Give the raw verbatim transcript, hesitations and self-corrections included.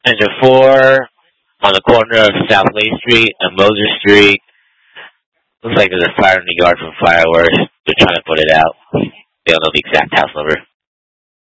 Engine four on the corner of South Lake Street and Moser Street. Looks like there's a fire in the yard from fireworks. They're trying to put it out. They don't know the exact house number.